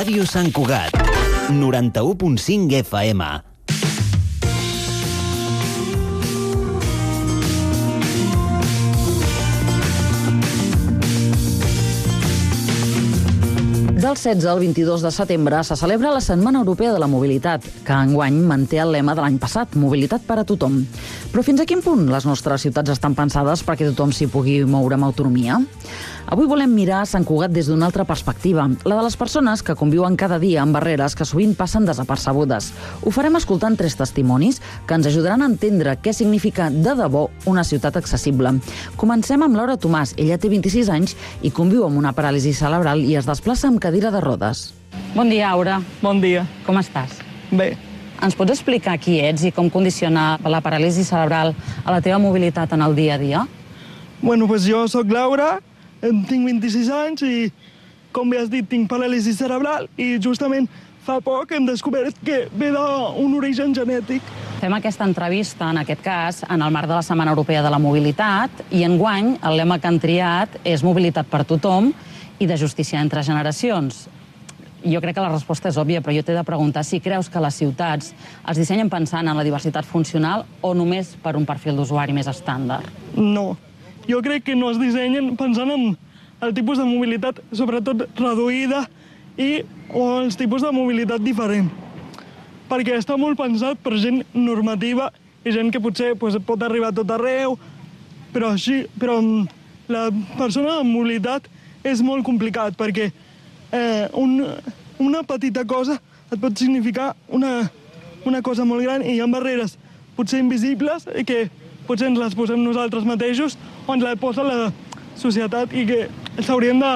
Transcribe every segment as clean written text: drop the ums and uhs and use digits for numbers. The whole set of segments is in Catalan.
Ràdio Sant Cugat, 91.5 FM. Del 16 al 22 de setembre se celebra la Setmana Europea de la Mobilitat, que enguany manté el lema de l'any passat, Mobilitat per a tothom. Però fins a quin punt les nostres ciutats estan pensades perquè tothom s'hi pugui moure amb autonomia? Avui volem mirar Sant Cugat des d'una altra perspectiva, la de les persones que conviuen cada dia amb barreres que sovint passen desapercebudes. Ho farem escoltant 3 testimonis que ens ajudaran a entendre què significa de debò una ciutat accessible. Comencem amb Laura Tomàs. Ella té 26 anys i conviu amb una paràlisi cerebral i es desplaça amb cadira de rodes. Bon dia, Aura. Bon dia. Com estàs? Bé. Ens pots explicar qui ets i com condiciona la paràlisi cerebral a la teva mobilitat en el dia a dia? Bueno, pues jo sóc Laura, tinc 26 anys i, com bé has dit, tinc paràlisi cerebral i justament fa poc hem descobert que ve d'un origen genètic. Fem aquesta entrevista, en aquest cas, en el marc de la Setmana Europea de la Mobilitat i enguany el lema que han triat és Mobilitat per tothom i de justícia entre generacions. Jo crec que la resposta és òbvia, però jo t'he de preguntar si creus que les ciutats es dissenyen pensant en la diversitat funcional o només per un perfil d'usuari més estàndard? No. Jo crec que no es dissenyen pensant en el tipus de mobilitat, sobretot reduïda, o els tipus de mobilitat diferent. Perquè està molt pensat per gent normativa i gent que potser pot arribar a tot arreu, però la persona de mobilitat és molt complicat, perquè una petita cosa et pot significar una cosa molt gran i hi ha barreres potser invisibles que potser ens les posem nosaltres mateixos o ens les posa la societat i que s'haurien de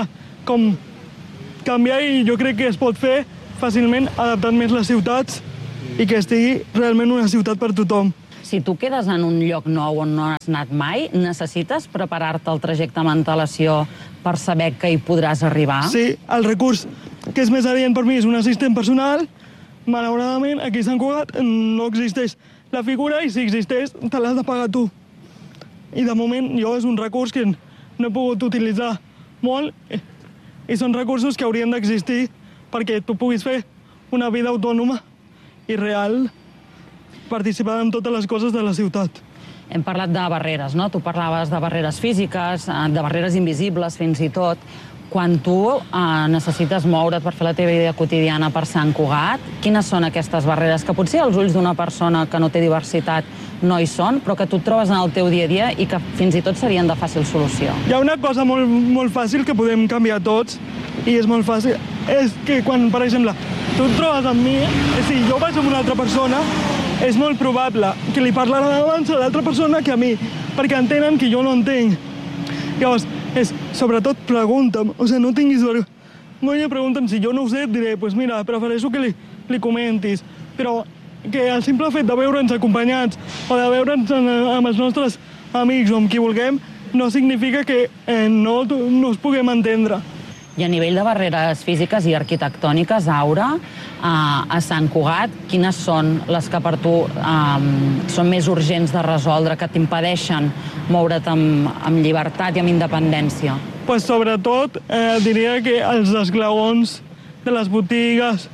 canviar i jo crec que es pot fer fàcilment adaptant més les ciutats i que estigui realment una ciutat per tothom. Si tu quedes en un lloc nou on no has anat mai, necessites preparar-te el trajecte amb antelació per saber que hi podràs arribar? Sí, el recurs que és més adient per mi és un assistent personal. Malauradament, aquí a Sant Cugat no existeix la figura i si existeix te l'has de pagar tu. I de moment jo és un recurs que no he pogut utilitzar molt i són recursos que haurien d'existir perquè tu puguis fer una vida autònoma i real, participar en totes les coses de la ciutat. Hem parlat de barreres, no? Tu parlaves de barreres físiques, de barreres invisibles fins i tot. Quan tu necessites moure't per fer la teva vida quotidiana per Sant Cugat, quines són aquestes barreres que potser als ulls d'una persona que no té diversitat no hi són, però que tu et trobes en el teu dia a dia i que fins i tot serien de fàcil solució? Hi ha una cosa molt fàcil que podem canviar tots i és molt fàcil. És que quan, per exemple, tu et trobes amb mi, si jo vaig amb una altra persona, és molt probable que li parlarà abans a l'altra persona que a mi, perquè entenen que jo no entenc. Llavors, sobretot pregunta'm, no tinguis vergonya, pregunta'm, si jo no ho sé, et diré, mira, prefereixo que li comentis, però que el simple fet de veure'ns acompanyats o de veure'ns amb els nostres amics o amb qui vulguem, no significa que no es puguem entendre. I a nivell de barreres físiques i arquitectòniques, Aura, a Sant Cugat, quines són les que per tu són més urgents de resoldre, que t'impedeixen moure't amb llibertat i amb independència? Sobretot, diria que els esglaons de les botigues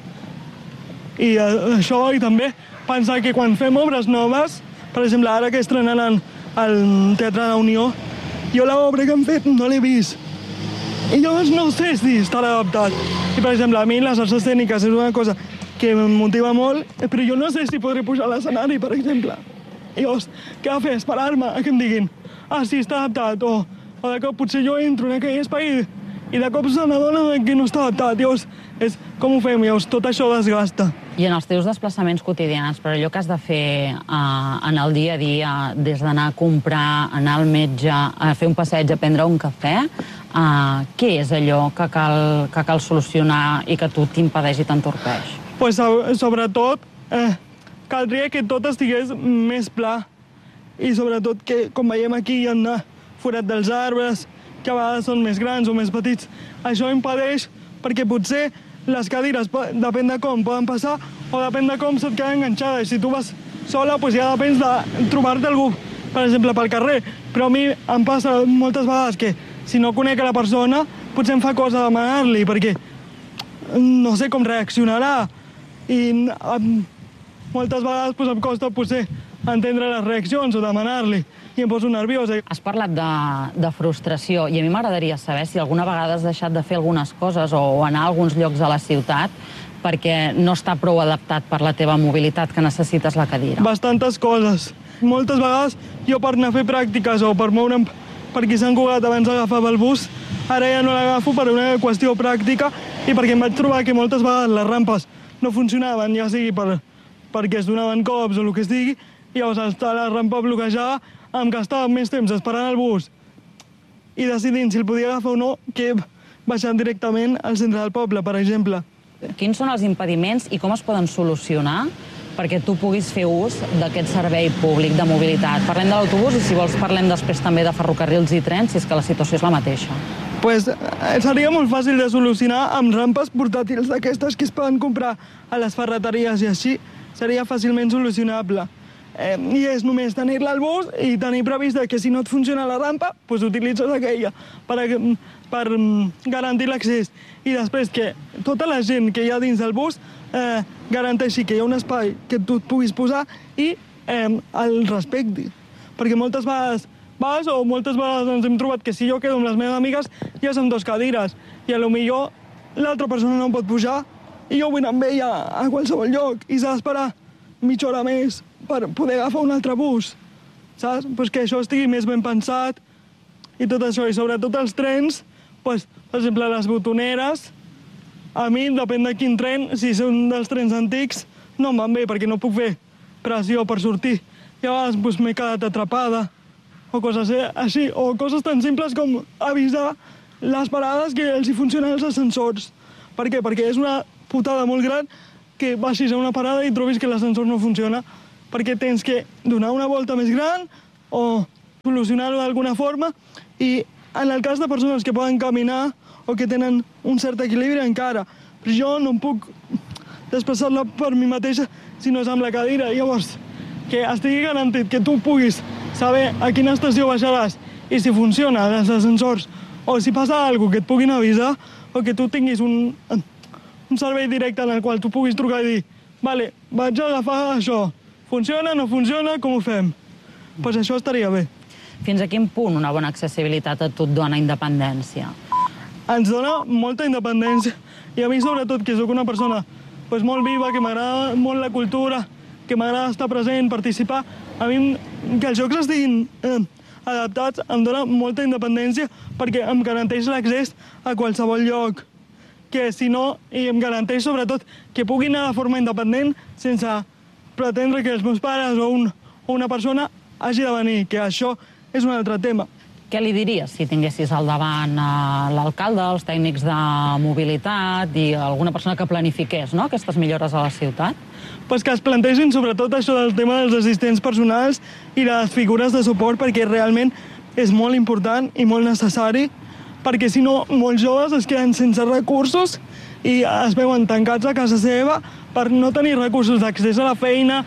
i això, i també pensar que quan fem obres noves, per exemple, ara que estrenaran al Teatre de la Unió, jo l'obra que han fet no l'he vist. I llavors no sé si estarà adaptat. I, per exemple, a mi les arts escèniques és una cosa que em motiva molt, però jo no sé si podré pujar a l'escenari, per exemple. I llavors, què ha de fer? Esperar-me a que em diguin sí, està adaptat, o de cop potser jo entro en aquell espai i de cop se n'adona que no està adaptat. Llavors, com ho fem? Llavors, tot això desgasta. I en els teus desplaçaments quotidians, per allò que has de fer en el dia a dia, des d'anar a comprar, anar al metge, a fer un passeig, a prendre un cafè, què és allò que cal solucionar i que tu t'impedeix i t'entorpeix? Sobretot, caldria que tot estigués més pla i sobretot que, com veiem aquí, hi ha forat dels arbres, que a vegades són més grans o més petits. Això impedeix perquè potser les cadires, depèn de com, poden passar o depèn de com se't queda enganxada. I si tu vas sola, ja depèn de trobar-te algú, per exemple, pel carrer. Però a mi em passa moltes vegades que si no conec a la persona, potser em fa cosa demanar-li, perquè no sé com reaccionarà. I moltes vegades em costa potser entendre les reaccions o demanar-li i em poso nerviós. Has parlat de frustració i a mi m'agradaria saber si alguna vegada has deixat de fer algunes coses o anar a alguns llocs a la ciutat perquè no està prou adaptat per la teva mobilitat, que necessites la cadira. Bastantes coses. Moltes vegades jo per anar a fer pràctiques o per moure'm per aquí Sant Cugat abans agafava el bus, ara ja no l'agafo per una qüestió pràctica i perquè em vaig trobar que moltes vegades les rampes no funcionaven, ja sigui perquè es donaven cops o el que sigui, i llavors estar la rampa bloquejada em gastava més temps esperant el bus i decidint si el podia agafar o no que baixant directament al centre del poble, per exemple. Quins són els impediments i com es poden solucionar perquè tu puguis fer ús d'aquest servei públic de mobilitat? Parlem de l'autobús i, si vols, parlem després també de ferrocarrils i trens, si és que la situació és la mateixa. Seria molt fàcil de solucionar amb rampes portàtils d'aquestes que es poden comprar a les ferreteries i així seria fàcilment solucionable. I és només tenir-la al bus i tenir previst que si no et funciona la rampa, utilitzes aquella per garantir l'accés. I després que tota la gent que hi ha dins del bus garanteixi que hi ha un espai que tu et puguis posar i el respecti. Perquè moltes vegades ens hem trobat que si jo quedo amb les meves amigues ja som 2 cadires i potser l'altra persona no pot pujar i jo vull anar amb ella a qualsevol lloc i s'ha d'esperar mitja hora més per poder agafar un altre bus, saps? Que això estigui més ben pensat i tot això. I sobretot els trens, per exemple, les botoneres, a mi, depèn de quin tren, si són dels trens antics, no em van bé perquè no puc fer pressió per sortir. I a vegades m'he quedat atrapada o coses així, o coses tan simples com avisar les parades que els hi funcionen els ascensors. Per què? Perquè és una putada molt gran que baixis a una parada i trobis que l'ascensor no funciona, perquè tens que donar una volta més gran o solucionar-ho d'alguna forma, i en el cas de persones que poden caminar o que tenen un cert equilibri encara, però jo no em puc desplaçar-la per mi mateixa si no és amb la cadira. Llavors, que estigui garantit que tu puguis saber a quina estació baixaràs i si funciona els ascensors o si passa alguna cosa que et puguin avisar, o que tu tinguis un servei directe en el qual tu puguis trucar i dir vale, vaig a agafar això, funciona, no funciona, com ho fem? Doncs això estaria bé. Fins a quin punt una bona accessibilitat a tu et dona independència? Ens dona molta independència, i a mi sobretot, que sóc una persona molt viva, que m'agrada molt la cultura, que m'agrada estar present, participar, a mi que els jocs estiguin adaptats em dona molta independència perquè em garanteix l'accés a qualsevol lloc. Que si no, i em garanteix sobretot que pugui anar de forma independent sense pretendre que els meus pares o una persona hagi de venir, que això és un altre tema. Què li diries si tinguessis al davant l'alcalde, els tècnics de mobilitat i alguna persona que planifiqués aquestes millores a la ciutat? Que es plantegin sobretot això del tema dels assistents personals i les figures de suport, perquè realment és molt important i molt necessari, perquè si no molts joves es queden sense recursos i es veuen tancats a casa seva per no tenir recursos d'accés a la feina,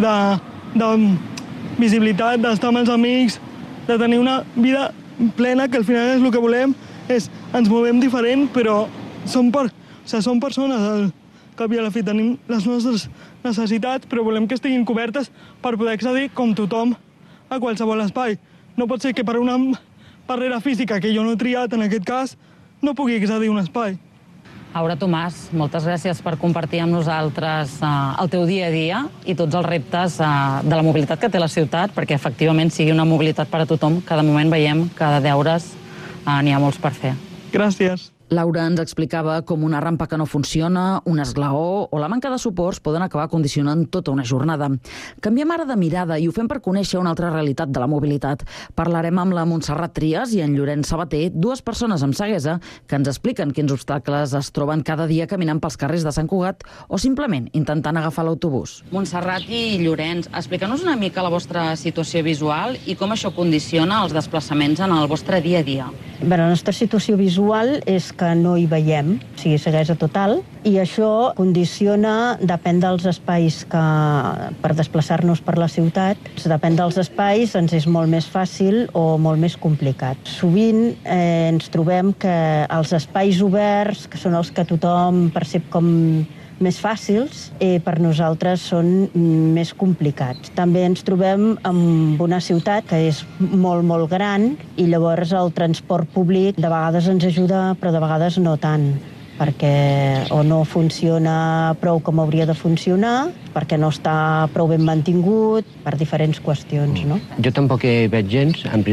de visibilitat, d'estar amb els amics, de tenir una vida plena, que al final és el que volem, ens movem diferent, però som persones, al cap i a la fi tenim les nostres necessitats, però volem que estiguin cobertes per poder accedir, com tothom, a qualsevol espai. No pot ser que per una barrera física que jo no he triat, en aquest cas, no pugui accedir a un espai. Aura Tomàs, moltes gràcies per compartir amb nosaltres el teu dia a dia i tots els reptes de la mobilitat que té la ciutat, perquè efectivament sigui una mobilitat per a tothom, que de moment veiem que de deures n'hi ha molts per fer. Gràcies. Laura ens explicava com una rampa que no funciona, un esglaó o la manca de suports poden acabar condicionant tota una jornada. Canviem ara de mirada i ho fem per conèixer una altra realitat de la mobilitat. Parlarem amb la Montserrat Trias i en Llorenç Sabater, dues persones amb ceguesa que ens expliquen quins obstacles es troben cada dia caminant pels carrers de Sant Cugat o simplement intentant agafar l'autobús. Montserrat i Llorenç, explica'ns una mica la vostra situació visual i com això condiciona els desplaçaments en el vostre dia a dia. La nostra situació visual és que no hi veiem. sigui ceguesa total, i això condiciona, depèn dels espais per desplaçar-nos per la ciutat, depèn dels espais, ens és molt més fàcil o molt més complicat. Sovint ens trobem que els espais oberts, que són els que tothom percep com més fàcils, per nosaltres són més complicats. També ens trobem en una ciutat que és molt, molt gran i llavors el transport públic de vegades ens ajuda, però de vegades no tant, perquè o no funciona prou com hauria de funcionar, perquè no està prou ben mantingut, per diferents qüestions, no? Jo tampoc hi veig gens. Al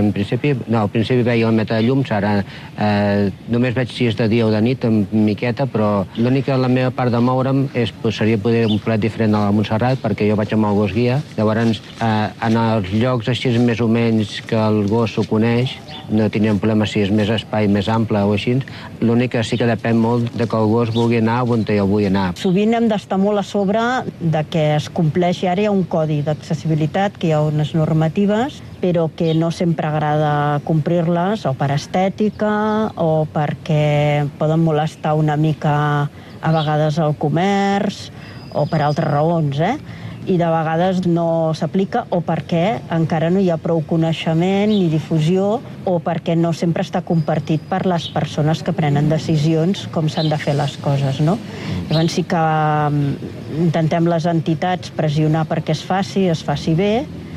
principi veia el meta de llums, ara només veig si és de dia o de nit, en miqueta, però l'única, la meva part de moure'm seria poder un plet diferent a la Montserrat, perquè jo vaig amb el gos guia. Llavors, en els llocs així més o menys que el gos s'ho coneix, no tindríem problema si és més espai, més ample o així. L'únic que sí que depèn molt de que el gos vulgui anar on jo vull anar. Sovint hem d'estar molt a sobre de que es compleixi. Ara hi ha un codi d'accessibilitat, que hi ha unes normatives, però que no sempre agrada complir-les, o per estètica, o perquè poden molestar una mica a vegades el comerç, o per altres raons, i de vegades no s'aplica o perquè encara no hi ha prou coneixement ni difusió o perquè no sempre està compartit per les persones que prenen decisions com s'han de fer les coses, no? Llavors sí que intentem les entitats pressionar perquè es faci bé,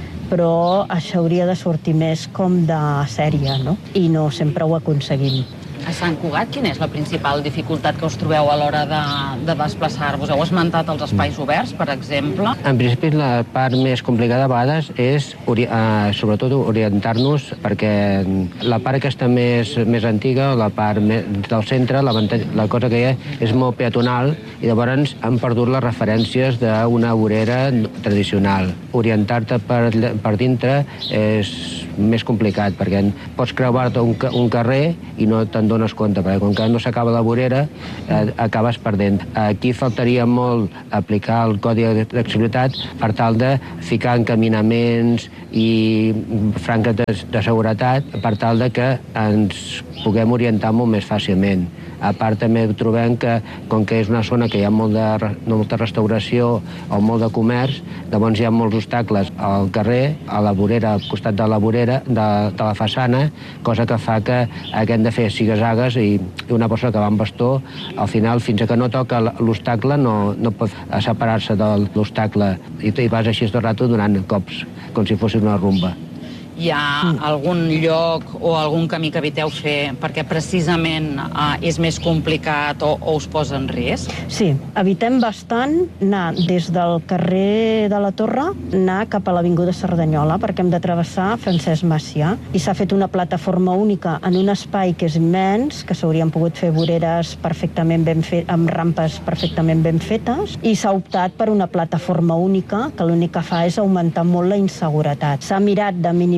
però això hauria de sortir més com de sèrie, no? I no sempre ho aconseguim. A Sant Cugat, quina és la principal dificultat que us trobeu a l'hora de desplaçar-vos? Heu esmentat els espais oberts, per exemple? En principi, la part més complicada a vegades és, sobretot, orientar-nos, perquè la part aquesta més antiga, la part del centre, la cosa que hi ha és molt peatonal i llavors han perdut les referències d'una vorera tradicional. Orientar-te per dintre és més complicat, perquè pots creuar-te un carrer i no te'n dones compte, perquè com que no s'acaba la vorera, acabes perdent. Aquí faltaria molt aplicar el codi d'accessibilitat per tal de ficar encaminaments i franques de seguretat per tal de que ens puguem orientar molt més fàcilment. A part, també trobem que, com que és una zona que hi ha molta restauració o molt de comerç, llavors hi ha molts obstacles al carrer, a la vorera, al costat de la vorera, de la façana, cosa que fa que haguem de fer ziga-zagues i una persona que va amb bastó, al final, fins que no toca l'obstacle, no pot separar-se de l'obstacle i vas així tot el rato donant cops, com si fos una rumba. Hi ha algun lloc o algun camí que eviteu fer perquè precisament és més complicat o us posa en risc? Sí, evitem bastant anar des del carrer de la Torre, anar cap a l'Avinguda Cerdanyola, perquè hem de travessar Francesc Macià, i s'ha fet una plataforma única en un espai que és immens, que s'haurien pogut fer voreres perfectament ben fetes, amb rampes perfectament ben fetes, i s'ha optat per una plataforma única, que l'únic que fa és augmentar molt la inseguretat. S'ha mirat de minimitzar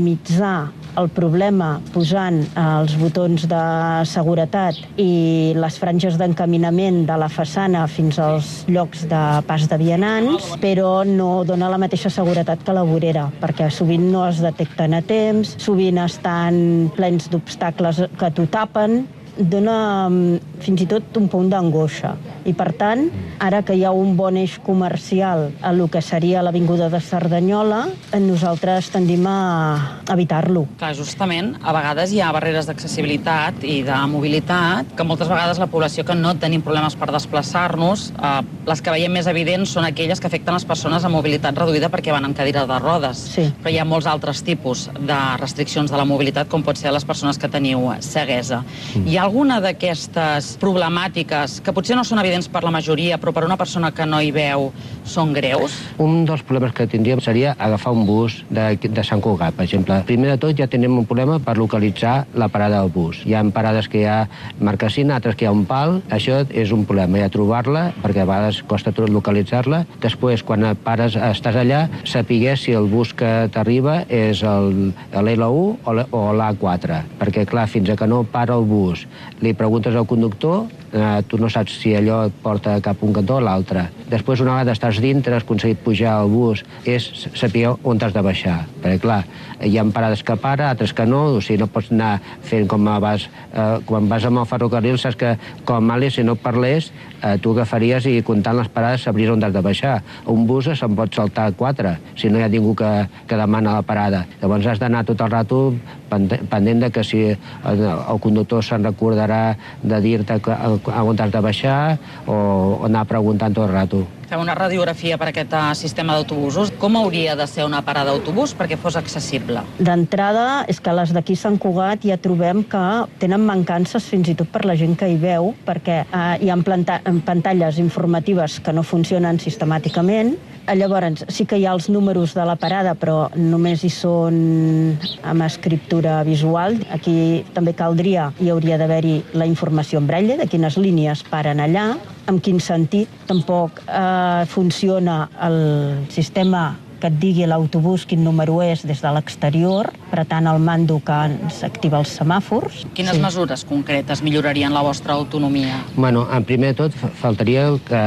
el problema posant els botons de seguretat i les franges d'encaminament de la façana fins als llocs de pas de vianants, però no dona la mateixa seguretat que la vorera, perquè sovint no es detecten a temps, sovint estan plens d'obstacles que t'ho tapen, dona fins i tot un punt d'angoixa. I per tant, ara que hi ha un bon eix comercial a lo que seria l'Avinguda de Cerdanyola, nosaltres tendim a evitar-lo. Clar, justament, a vegades hi ha barreres d'accessibilitat i de mobilitat, que moltes vegades la població que no tenim problemes per desplaçar-nos, les que veiem més evidents són aquelles que afecten les persones amb mobilitat reduïda perquè van en cadira de rodes. Sí. Però hi ha molts altres tipus de restriccions de la mobilitat, com pot ser les persones que teniu ceguesa. Hi ha alguna d'aquestes problemàtiques que potser no són evidents per la majoria, però per una persona que no hi veu són greus? Un dels problemes que tindríem seria agafar un bus de Sant Cugat, per exemple. Primer de tot ja tenim un problema per localitzar la parada del bus. Hi ha parades que hi ha marquesina, altres que hi ha un pal. Això és un problema, ja trobar-la, perquè a vegades costa tot localitzar-la. Després, quan pares, estàs allà, saber si el bus que t'arriba és l'L1 o l'A4. Perquè, clar, fins que no para el bus li preguntes al conductor, tu no saps si allò et porta cap un cantó o l'altre. Després, una vegada estàs dintre, has aconseguit pujar al bus, és saber on t'has de baixar. Perquè, clar, hi ha parades que para, altres que no, o sigui, no pots anar fent com vas... Quan vas amb el ferrocarril, saps que, com a si no parlés, tu agafaries i comptant les parades sabries on has de baixar. Un bus se'n pot saltar 4, si no hi ha ningú que demana la parada. Llavors has d'anar tot el rato pendent de que si el conductor se'n recordarà de dir-te on has de baixar o anar preguntant tot el rato. Fem una radiografia per aquest sistema d'autobusos. Com hauria de ser una parada d'autobús perquè fos accessible? D'entrada, és que les d'aquí Sant Cugat ja trobem que tenen mancances fins i tot per la gent que hi veu, perquè hi ha pantalles informatives que no funcionen sistemàticament. Llavors, sí que hi ha els números de la parada, però només hi són amb escriptura visual. Aquí també hi hauria d'haver-hi la informació en braille de quines línies paren allà, en quin sentit. Tampoc funciona el sistema que et digui l'autobús quin número és des de l'exterior, apretant el mando que ens activa els semàfors. Quines mesures concretes millorarien la vostra autonomia? Bueno, en primer de tot, faltaria que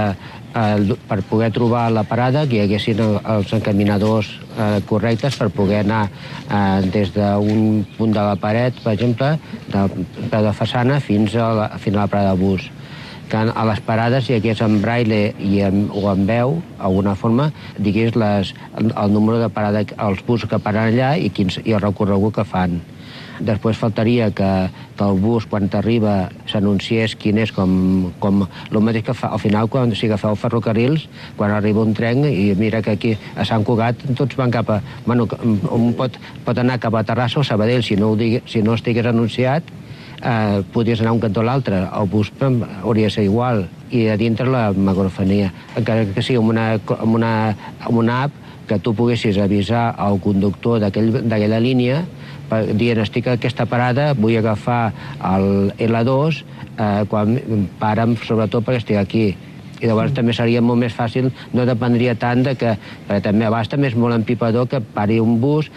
per poder trobar la parada que hi haguessin els encaminadors correctes per poder anar des d'un punt de la paret, per exemple, de la façana fins a la parada de bus. Que a les parades hi hagués en braille o en veu, alguna forma, digués el número de parada, els busos que paren allà i el recorregut que fan. Després faltaria que el bus, quan t'arriba, s'anunciés quin és, com el mateix que fa al final, quan si agafeu ferrocarrils, quan arriba un tren, i mira que aquí a Sant Cugat tots van cap a... Bueno, un pot anar cap a Terrassa o Sabadell, si no estigués anunciat, podries anar un cantó a l'altre. El bus hauria de ser igual. I a dintre la megafonia. Encara que sigui amb una app que tu poguessis avisar al conductor d'aquella línia dient, estic a aquesta parada, vull agafar el L2 quan para'm, sobretot perquè estic aquí. I llavors també seria molt més fàcil, no dependria tant de que, perquè també a vegades també és molt empipador que pari un bus,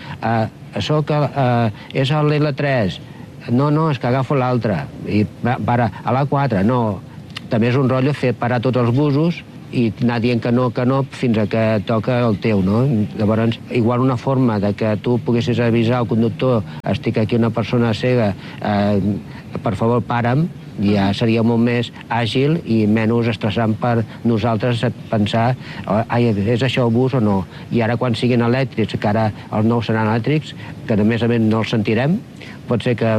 és a l'L3, no, és que agafo l'altre, i para a l'A4, no. També és un rotllo fer parar tots els busos i anar dient que no, fins a que toca el teu, no? Llavors, igual una forma de que tu poguessis avisar al conductor, estic aquí una persona cega, per favor, para'm, ja seria molt més àgil i menys estressant per nosaltres pensar és això el bus o no. I ara quan siguin elèctrics, que ara els nous seran elèctrics, que a més no els sentirem, pot ser que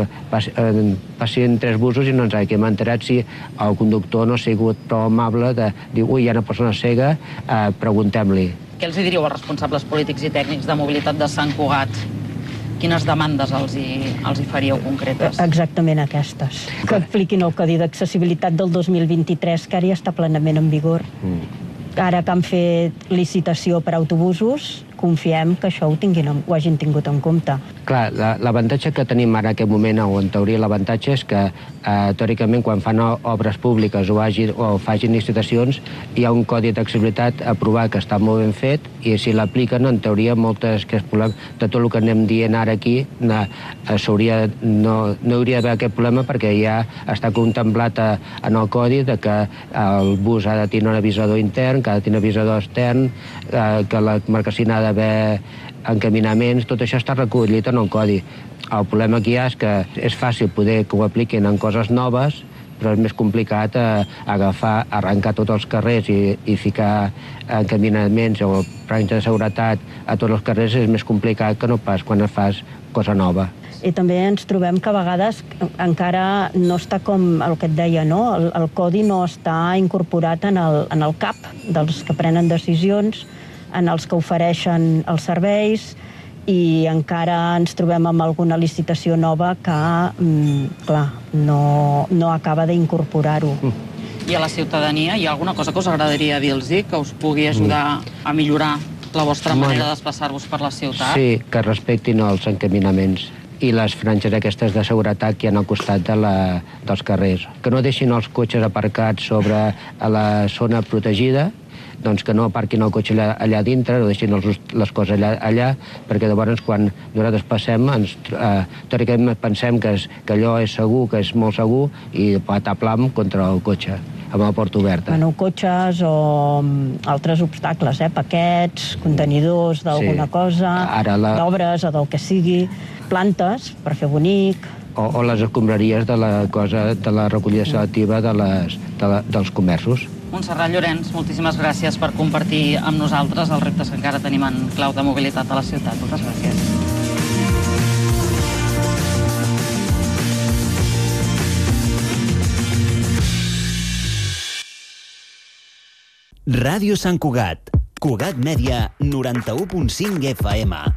passin 3 busos i no ens hàgim enterat si el conductor no ha sigut prou amable de dir, hi ha una persona cega, preguntem-li. Què els diríeu als responsables polítics i tècnics de mobilitat de Sant Cugat? Quines demandes els hi faríeu concretes? Exactament aquestes. Que apliquin el Codi d'Accessibilitat del 2023, que ara ja està plenament en vigor. Ara que han fet licitació per autobusos, confiem que això ho hagin tingut en compte. Clar, l'avantatge que tenim ara en aquest moment, o en teoria l'avantatge, és que teòricament quan fan obres públiques o facin licitacions, hi ha un codi d'accessibilitat aprovat que està molt ben fet i si l'apliquen, en teoria, moltes que es problemes, de tot el que anem dient ara aquí, no hauria d'haver aquest problema perquè ja està contemplat en el codi que el bus ha de tenir un avisador intern, que ha de tenir un avisador extern, que la marquesina ha d'haver encaminaments, tot això està recollit en el codi. El problema que hi ha és que és fàcil poder que ho apliquin en coses noves, però és més complicat arrencar tots els carrers i ficar encaminaments o plans de seguretat a tots els carrers és més complicat que no pas quan fas cosa nova. I també ens trobem que a vegades encara no està com el que et deia, no? El codi no està incorporat en el cap dels que prenen decisions, en els que ofereixen els serveis, i encara ens trobem amb alguna licitació nova que, clar, no acaba d'incorporar-ho. I a la ciutadania hi ha alguna cosa que us agradaria dir-los, que us pugui ajudar a millorar la vostra manera de desplaçar-vos per la ciutat? Sí, que respectin els encaminaments i les franges aquestes de seguretat que hi ha al costat dels carrers. Que no deixin els cotxes aparcats sobre la zona protegida, doncs que no aparquin el cotxe allà dintre, no deixin les coses allà, perquè llavors quan nosaltres passem, teòricament pensem que allò és segur, que és molt segur, i pataplam contra el cotxe, amb la porta oberta. Bueno, cotxes o altres obstacles, paquets, contenidors d'alguna cosa, d'obres o del que sigui, plantes per fer bonic. O les escombraries de la recollida selectiva dels comerços. Montserrat Llorenç, moltíssimes gràcies per compartir amb nosaltres els reptes que encara tenim en clau de mobilitat a la ciutat. Moltes gràcies. Ràdio Sant Cugat. Cugat Mèdia, 91.5 FM.